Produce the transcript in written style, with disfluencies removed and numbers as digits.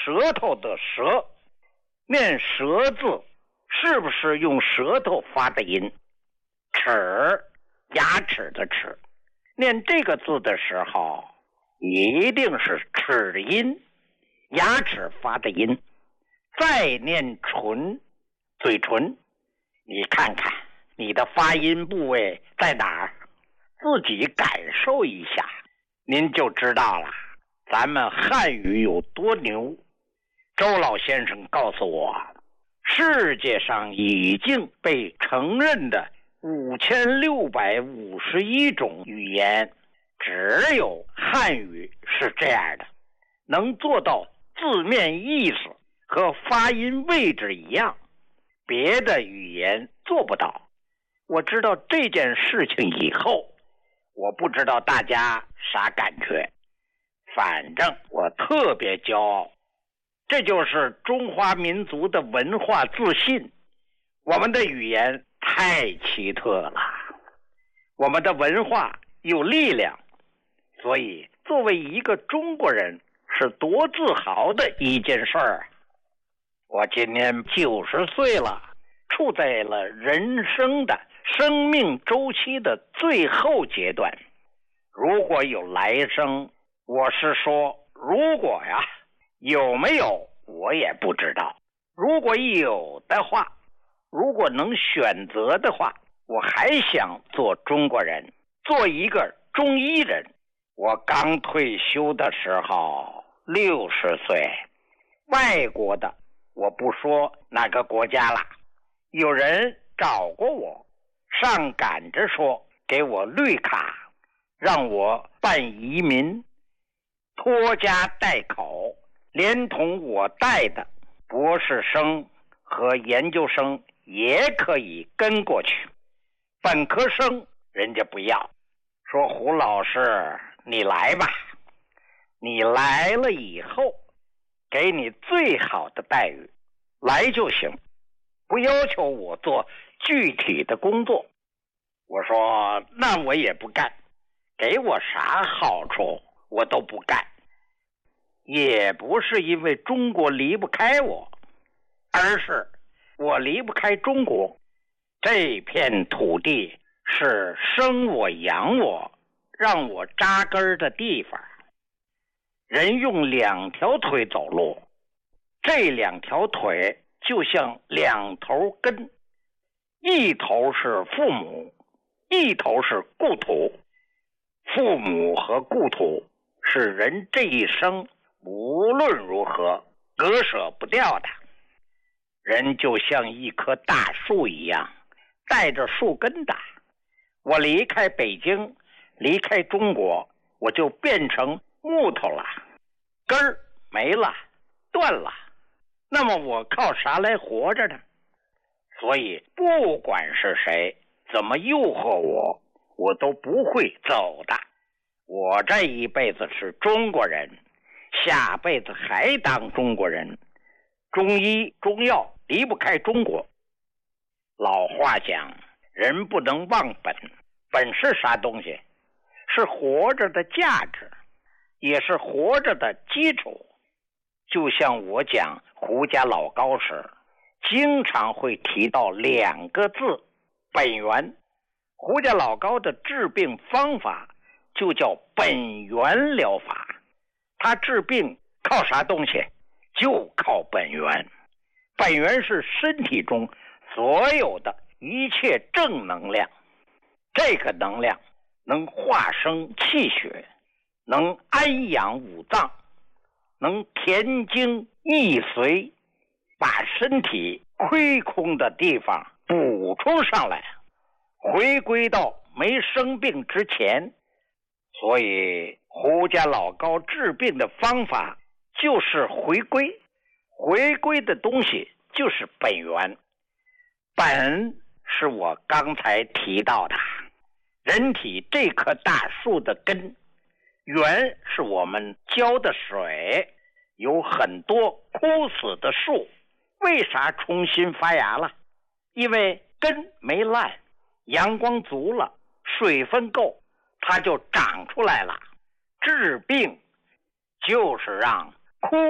舌头的舌，念舌字是不是用舌头发的音？齿，牙齿的齿，念这个字的时候一定是齿音，牙齿发的音。再念唇，嘴唇，你看看你的发音部位在哪儿，自己感受一下，您就知道了咱们汉语有多牛。周老先生告诉我，世界上已经被承认的5651种语言，只有汉语是这样的，能做到字面意思和发音位置一样，别的语言做不到。我知道这件事情以后，我不知道大家啥感觉，反正我特别骄傲。这就是中华民族的文化自信。我们的语言太奇特了，我们的文化有力量，所以作为一个中国人是多自豪的一件事儿。我今年90岁了，处在了人生的生命周期的最后阶段。如果有来生，我是说如果呀，有没有我也不知道。如果有的话，如果能选择的话，我还想做中国人，做一个中医人。我刚退休的时候60岁，外国的我不说哪个国家了，有人找过我，上赶着说给我绿卡，让我办移民，拖家带口，连同我带的博士生和研究生也可以跟过去。本科生人家不要，说胡老师你来吧，你来了以后给你最好的待遇，来就行，不要求我做具体的工作。我说那我也不干，给我啥好处我都不干。也不是因为中国离不开我，而是我离不开中国。这片土地是生我养我让我扎根的地方。人用2条腿走路，这2条腿就像2头根，一头是父母，一头是故土。父母和故土是人这一生无论如何割舍不掉的。人就像一棵大树一样，带着树根的。我离开北京，离开中国，我就变成木头了，根儿没了，断了。那么我靠啥来活着呢？所以不管是谁怎么诱惑我，我都不会走的。我这一辈子是中国人，下辈子还当中国人。中医中药离不开中国。老话讲，人不能忘本。本是啥东西？是活着的价值，也是活着的基础。就像我讲胡家老高时，经常会提到2个字，本源。胡家老高的治病方法就叫本源疗法。他治病靠啥东西？就靠本源。本源是身体中所有的一切正能量，这个能量能化生气血，能安养五脏，能填精益髓，把身体亏空的地方补充上来，回归到没生病之前。所以胡家老高治病的方法就是回归，回归的东西就是本源。本是我刚才提到的人体这棵大树的根，源是我们浇的水。有很多枯死的树为啥重新发芽了？因为根没烂，阳光足了，水分够，它就长出来了。治病就是让枯